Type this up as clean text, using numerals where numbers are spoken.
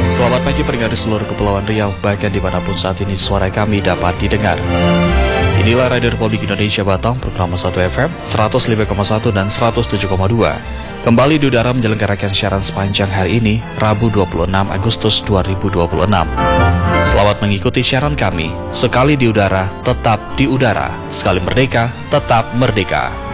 Selamat pagi pendengar di seluruh Kepulauan Riau, bahkan dimanapun saat ini suara kami dapat didengar. Inilah Radio Republik Indonesia Batam, program 1 FM, 105,1 dan 107,2. Kembali di udara menyelenggarakan siaran sepanjang hari ini, Rabu 26 Agustus 2026. Selamat mengikuti siaran kami, sekali di udara, tetap di udara, sekali merdeka, tetap merdeka.